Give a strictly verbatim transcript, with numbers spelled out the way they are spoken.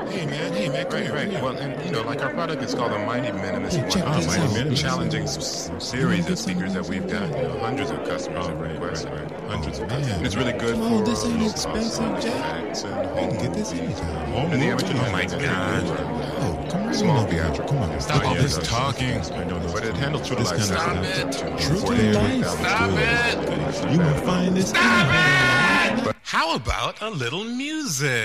Hey man, hey man, come Right, here, right. come here. Well, and you know, like our product is called the Mighty Minimus. Hey, check one. this Mighty out. Minimus. Check Challenging this s- out. series You of speakers that we've got. You know, hundreds of customers have requested. right. Hundreds Oh, of customers. man. And it's really good Come for on, this ain't low expensive, cost Jack. effects and You home can get this movies. anytime. Home And the movies, amateur you know, might like God. Oh, come on. Small over here. theatrical. Come on. Stop Oh, all yeah, this that's- talking. I know those But it handles true to This life. kind of Stop stuff. it. True to life. Stop it. You won't find this. Stop it. How about a little music?